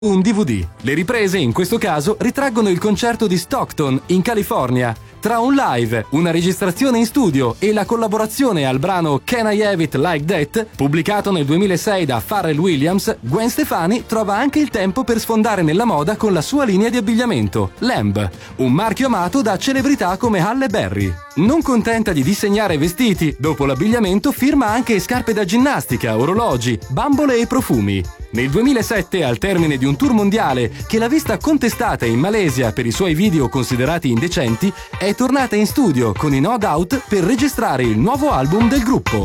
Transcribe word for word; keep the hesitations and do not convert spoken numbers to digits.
un D V D. Le riprese, in questo caso, ritraggono il concerto di Stockton, in California. Tra un live, una registrazione in studio e la collaborazione al brano Can I Have It Like That, pubblicato nel duemilasei da Pharrell Williams, Gwen Stefani trova anche il tempo per sfondare nella moda con la sua linea di abbigliamento, Lamb, un marchio amato da celebrità come Halle Berry. Non contenta di disegnare vestiti, dopo l'abbigliamento firma anche scarpe da ginnastica, orologi, bambole e profumi. Nel duemilasette, al termine di un tour mondiale che l'ha vista contestata in Malesia per i suoi video considerati indecenti, è tornata in studio con i No Doubt per registrare il nuovo album del gruppo.